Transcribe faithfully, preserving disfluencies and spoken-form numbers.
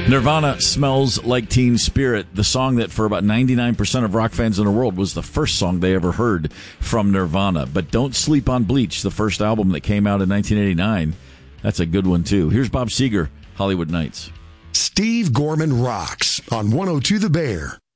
Nirvana, Smells Like Teen Spirit, the song that for about ninety-nine percent of rock fans in the world was the first song they ever heard from Nirvana. But don't sleep on Bleach, the first album that came out in nineteen eighty-nine. That's a good one, too. Here's Bob Seger, Hollywood Nights. Steve Gorman rocks on one oh two The Bear.